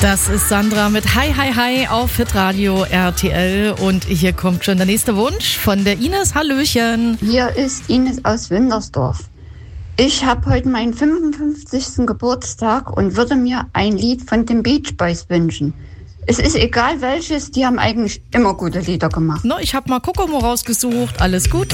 Das ist Sandra mit Hi, Hi, Hi auf Hitradio RTL. Und hier kommt schon der nächste Wunsch von der Ines. Hallöchen. Hier ist Ines aus Wintersdorf. Ich habe heute meinen 55. Geburtstag und würde mir ein Lied von den Beach Boys wünschen. Es ist egal welches, die haben eigentlich immer gute Lieder gemacht. Ich habe mal Kokomo rausgesucht. Alles Gute.